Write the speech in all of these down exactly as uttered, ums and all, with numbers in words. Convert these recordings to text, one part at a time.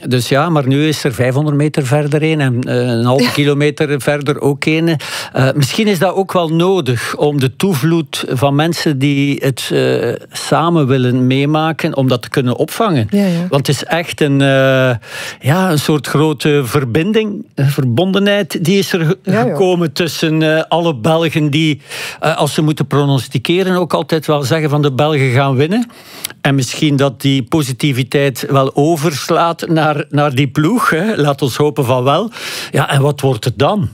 dus ja, maar nu is er vijfhonderd meter verder een en uh, een halve ja. kilometer verder ook een. Uh, misschien is dat ook wel nodig om de toevloed van mensen die het uh, samen willen meemaken, om dat te kunnen opvangen. Ja, ja. Want het is echt een, uh, ja, een soort grote verbinding, verbondenheid, die is er ge- ja, ja. gekomen tussen uh, alle Belgen die, uh, als ze moeten pronosticeren, ook altijd wel zeggen van de Belgen gaan winnen. En misschien dat die positiviteit wel overslaat naar, naar die ploeg. Hè. Laat ons hopen van wel. Ja, en wat wordt het dan?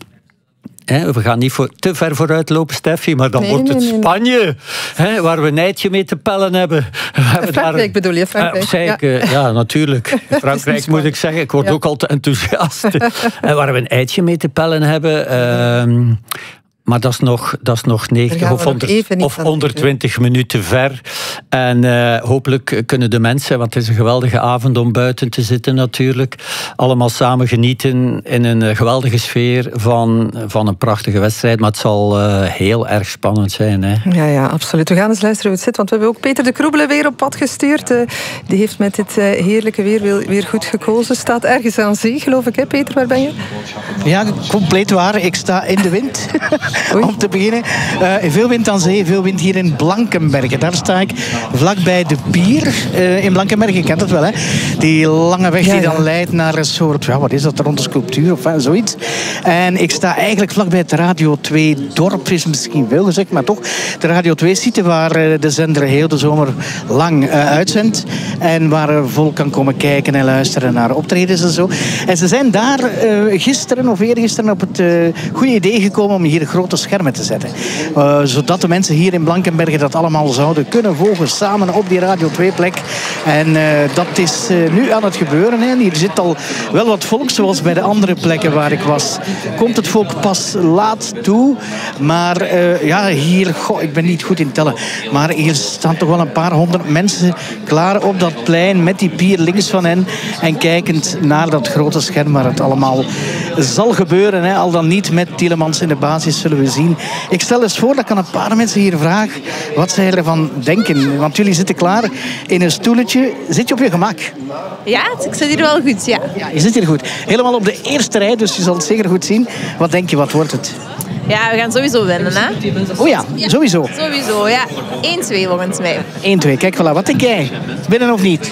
He, we gaan niet voor, te ver vooruit lopen, Steffi, maar dan nee, wordt het nee, nee, Spanje, nee. He, waar we een eitje mee te pellen hebben. We hebben Frankrijk daar, bedoel je, Frankrijk? Uh, zei ik, ja. Uh, ja, natuurlijk. Frankrijk moet ik zeggen, ik word ja. ook altijd enthousiast. En waar we een eitje mee te pellen hebben. Uh, Maar dat is nog, dat is nog negentig of, honderd, of honderdtwintig minuten ver. En uh, hopelijk kunnen de mensen, want het is een geweldige avond om buiten te zitten natuurlijk, allemaal samen genieten in een geweldige sfeer van, van een prachtige wedstrijd. Maar het zal uh, heel erg spannend zijn. Hè. Ja, ja, absoluut. We gaan eens luisteren hoe het zit, want we hebben ook Peter de Kroebele weer op pad gestuurd. Uh, die heeft met dit uh, heerlijke weer weer goed gekozen. Staat ergens aan zee, geloof ik, hè Peter? Waar ben je? Ja, compleet waar. Ik sta in de wind. Oei. Om te beginnen, uh, veel wind aan zee, veel wind hier in Blankenberge. Daar sta ik vlakbij de pier uh, in Blankenberge. Je kent het wel, hè? Die lange weg die ja, ja. dan leidt naar een soort, ja, wat is dat, rond de sculptuur of uh, zoiets. En ik sta eigenlijk vlakbij het Radio twee dorp, is misschien veel gezegd, maar toch de Radio twee site waar uh, de zender heel de zomer lang uh, uitzendt. En waar uh, volk kan komen kijken en luisteren naar optredens en zo. En ze zijn daar uh, gisteren of eergisteren op het uh, goede idee gekomen om hier grote schermen te zetten. Uh, zodat de mensen hier in Blankenberge dat allemaal zouden kunnen volgen samen op die Radio twee plek. En uh, dat is uh, nu aan het gebeuren. Hè. Hier zit al wel wat volk, zoals bij de andere plekken waar ik was. Komt het volk pas laat toe. Maar uh, ja, hier, goh, ik ben niet goed in tellen. Maar hier staan toch wel een paar honderd mensen klaar op dat plein met die pier links van hen. En kijkend naar dat grote scherm waar het allemaal zal gebeuren. Hè. Al dan niet met Tielemans in de basis, zullen we zien. Ik stel eens voor dat ik aan een paar mensen hier vraag wat zij ervan denken. Want jullie zitten klaar in een stoeltje. Zit je op je gemak? Ja, ik zit hier wel goed, ja. Ja, je zit hier goed. Helemaal op de eerste rij, dus je zal het zeker goed zien. Wat denk je, wat wordt het? Ja, we gaan sowieso winnen, hè? Oh ja, ja. sowieso. Sowieso, ja. één twee volgens mij. één twee, kijk, voilà. Wat denk jij? Winnen of niet?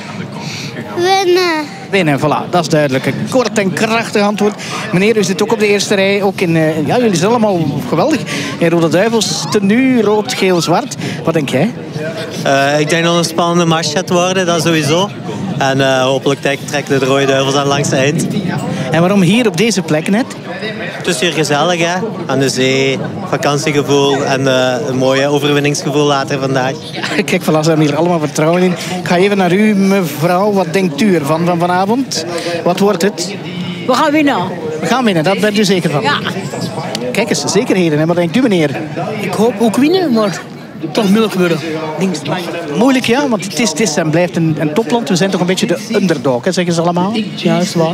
Winnen. Winnen, voilà, dat is duidelijk. Een kort en krachtig antwoord. Meneer, u zit ook op de eerste rij. Ook in, uh, ja, jullie zijn allemaal geweldig. In Rode Duivels, tenue, rood, geel, zwart. Wat denk jij? Uh, ik denk dat het een spannende match gaat worden, dat sowieso. En uh, hopelijk trekken de Rode Duivels aan langs het eind. En waarom hier op deze plek net? Het is hier gezellig, hè? Aan de zee, vakantiegevoel en uh, een mooi overwinningsgevoel later vandaag. Ja, kijk, voilà, ze hebben hier allemaal vertrouwen in. Ik ga even naar u, mevrouw. Wat denkt u ervan van vanavond? Wat wordt het? We gaan winnen. We gaan winnen, daar bent u zeker van? Ja. Kijk eens, zekerheden. Hè? Wat denkt u, meneer? Ik hoop ook winnen, maar toch moeilijk worden. Moeilijk, ja, want het is, het is en blijft een, een topland. We zijn toch een beetje de underdog, hè, zeggen ze allemaal. Ja, dat is waar.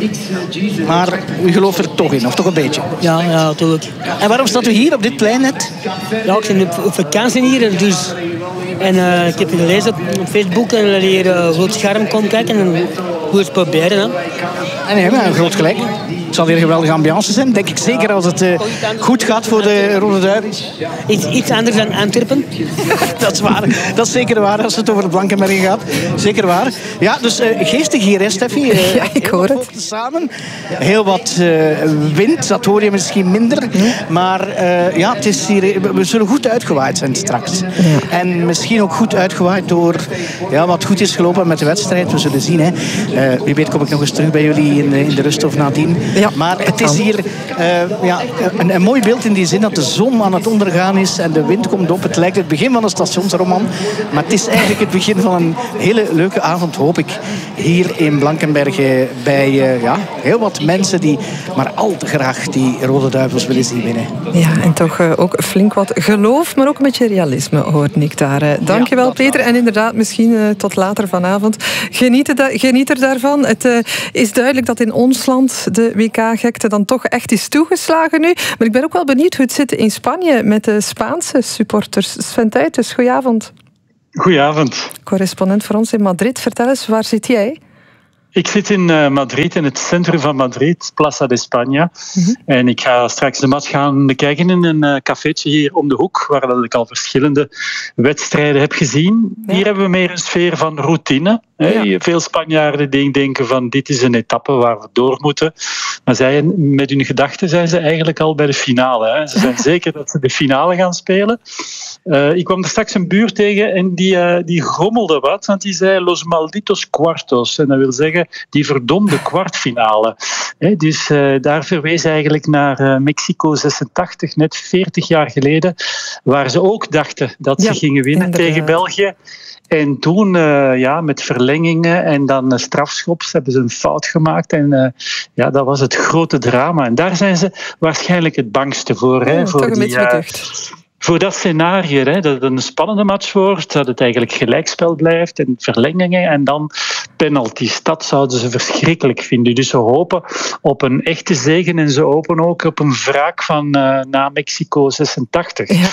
Maar u gelooft er toch in, of toch een beetje? Ja, ja, natuurlijk. En waarom staat u hier op dit plein net? Ja, ik ben op vakantie hier, dus... En uh, ik heb gelezen op, op Facebook en dat je hier uh, op het scherm kon kijken en hoe het proberen. Hè. En nee, maar groot gelijk. Het zal weer een geweldige ambiance zijn, denk ik zeker als het uh, goed gaat voor de Rode Duivels. Iets, iets anders dan Antwerpen. Dat is waar. Dat is zeker waar als het over Blankenberge gaat. Zeker waar. Ja, dus uh, geestig hier, hè, Steffi. Uh, ja, ik hoor het. Samen. Heel wat uh, wind, dat hoor je misschien minder. Maar uh, ja, het is hier, we zullen goed uitgewaaid zijn straks. Ja. En misschien ook goed uitgewaaid door ja, wat goed is gelopen met de wedstrijd. We zullen zien. Hè. Uh, wie weet kom ik nog eens terug bij jullie in, in de rust of nadien. Ja. Maar het is hier uh, ja, een, een mooi beeld in die zin dat de zon aan het ondergaan is en de wind komt op. Het lijkt het begin van een stationsroman. Maar het is eigenlijk het begin van een hele leuke avond, hoop ik. Hier in Blankenberge bij uh, ja, heel wat mensen die maar al te graag die Rode Duivels willen zien winnen. Ja, en toch uh, ook flink wat geloof, maar ook een beetje realisme hoort ik daar. Uh, dankjewel, ja, Peter. En inderdaad, misschien uh, tot later vanavond. Geniet, da- geniet er daarvan. Het uh, is duidelijk dat in ons land de W K-gekte dan toch echt is toegeslagen nu. Maar ik ben ook wel benieuwd hoe het zit in Spanje met de Spaanse supporters. Sven Tijtus, goedenavond. Goedenavond. Correspondent voor ons in Madrid. Vertel eens, waar zit jij? Ik zit in uh, Madrid, in het centrum van Madrid, Plaza de España. Mm-hmm. En ik ga straks de match gaan bekijken in een uh, cafeetje hier om de hoek, waar dat ik al verschillende wedstrijden heb gezien. Ja. Hier hebben we meer een sfeer van routine. Ja. Veel Spanjaarden die denken van dit is een etappe waar we door moeten. Maar zij, met hun gedachten zijn ze eigenlijk al bij de finale. Hè. Ze zijn zeker dat ze de finale gaan spelen. Uh, ik kwam er straks een buur tegen en die, uh, die grommelde wat, want die zei Los malditos cuartos. En dat wil zeggen die verdomde kwartfinale. He, dus uh, daar verwees eigenlijk naar uh, Mexico zesentachtig, net veertig jaar geleden, waar ze ook dachten dat ja, ze gingen winnen inderdaad. Tegen België. En toen, uh, ja, met verlengingen en dan uh, strafschops hebben ze een fout gemaakt. En uh, ja, dat was het grote drama. En daar zijn ze waarschijnlijk het bangste voor. Oh, hè, voor die, uh, Voor dat scenario, hè, dat het een spannende match wordt, dat het eigenlijk gelijkspel blijft en verlengingen en dan penalties. Dat zouden ze verschrikkelijk vinden. Dus ze hopen op een echte zege en ze hopen ook op een wraak van uh, na Mexico zesentachtig. Ja.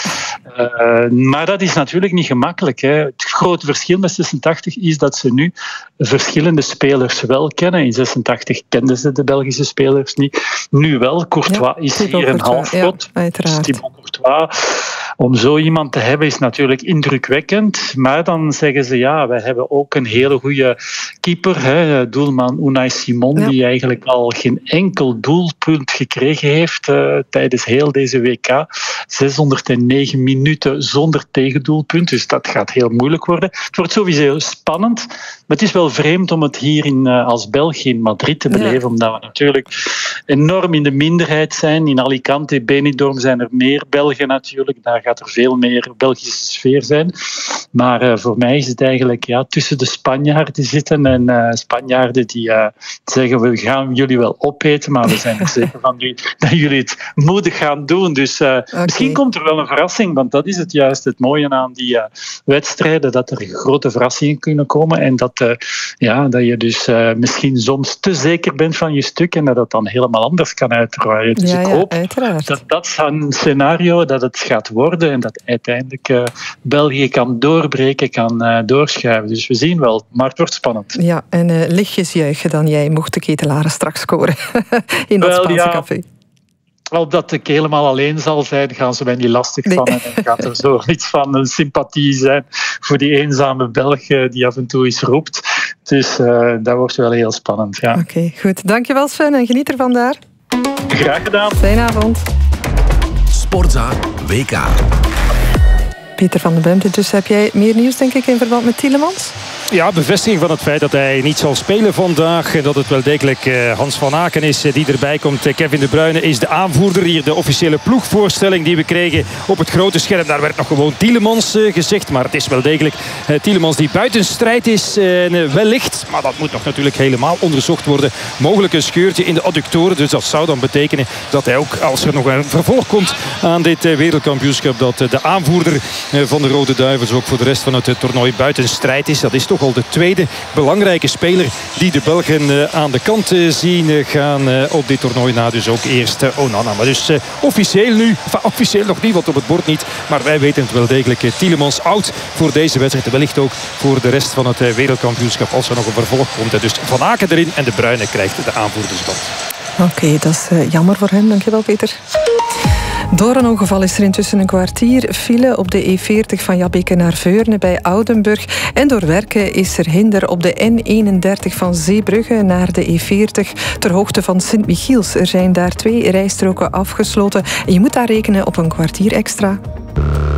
Uh, maar dat is natuurlijk niet gemakkelijk. Hè. Het grote verschil met zesentachtig is dat ze nu verschillende spelers wel kennen. In zesentachtig kenden ze de Belgische spelers niet. Nu wel. Courtois ja, is hier een halfpot. Ja, Thibaut Courtois. Om zo iemand te hebben is natuurlijk indrukwekkend. Maar dan zeggen ze, ja, wij hebben ook een hele goede keeper. Hè, doelman Unai Simon, ja. die eigenlijk al geen enkel doelpunt gekregen heeft uh, tijdens heel deze W K. zeshonderdnegen minuten zonder tegendoelpunt. Dus dat gaat heel moeilijk worden. Het wordt sowieso spannend. Maar het is wel vreemd om het hier in, uh, als België in Madrid te beleven. Ja. Omdat we natuurlijk enorm in de minderheid zijn. In Alicante, Benidorm zijn er meer Belgen natuurlijk. Daar gaat er veel meer Belgische sfeer zijn. Maar uh, voor mij is het eigenlijk ja, tussen de Spanjaarden zitten en uh, Spanjaarden die uh, zeggen we gaan jullie wel opeten, maar we zijn er zeker van jullie, dat jullie het moedig gaan doen. Dus uh, okay. misschien komt er wel een verrassing, want dat is het juist het mooie aan die uh, wedstrijden, dat er grote verrassingen kunnen komen en dat, uh, ja, dat je dus uh, misschien soms te zeker bent van je stuk en dat het dan helemaal anders kan uitdraaien. Dus ja, ik hoop ja, dat dat is een scenario dat het gaat worden en dat uiteindelijk uh, België kan doorbreken, kan uh, doorschuiven. Dus we zien wel, maar het wordt spannend. Ja, en uh, lichtjes juichen dan jij mocht de ketelaren straks scoren in dat wel, Spaanse ja. café. Omdat ik helemaal alleen zal zijn, gaan ze mij niet lastig nee. vallen. En gaat er zoiets van een sympathie zijn voor die eenzame Belg die af en toe eens roept. Dus uh, dat wordt wel heel spannend. Ja. Oké, okay, goed. Dankjewel Sven en geniet ervan daar. Graag gedaan. Fijne avond. Sportza W K. Pieter van den Bemte, dus heb jij meer nieuws denk ik in verband met Tielemans? Ja, bevestiging van het feit dat hij niet zal spelen vandaag. En dat het wel degelijk uh, Hans van Aken is uh, die erbij komt. Uh, Kevin De Bruyne is de aanvoerder. Hier de officiële ploegvoorstelling die we kregen op het grote scherm. Daar werd nog gewoon Tielemans uh, gezegd. Maar het is wel degelijk uh, Tielemans die buiten strijd is. Uh, wellicht, maar dat moet nog natuurlijk helemaal onderzocht worden. Mogelijk een scheurtje in de adductoren. Dus dat zou dan betekenen dat hij ook, als er nog een vervolg komt aan dit uh, wereldkampioenschap, dat uh, de aanvoerder uh, van de Rode Duivels ook voor de rest van het uh, toernooi buiten strijd is. Dat is toch al de tweede belangrijke speler die de Belgen aan de kant zien gaan op dit toernooi na. Dus ook eerst Onana. Maar dus officieel nu, enfin, officieel nog niet, want op het bord niet. Maar wij weten het wel degelijk. Tielemans oud voor deze wedstrijd. Wellicht ook voor de rest van het wereldkampioenschap als er nog een vervolg komt. Dus Van Aken erin en De Bruyne krijgt de aanvoerdersband. Oké, okay, dat is uh, jammer voor hem. Dankjewel Peter. Door een ongeval is er intussen een kwartier file op de E veertig van Jabbeke naar Veurne bij Oudenburg. En door werken is er hinder op de N eenendertig van Zeebrugge naar de E veertig ter hoogte van Sint-Michiels. Er zijn daar twee rijstroken afgesloten en je moet daar rekenen op een kwartier extra.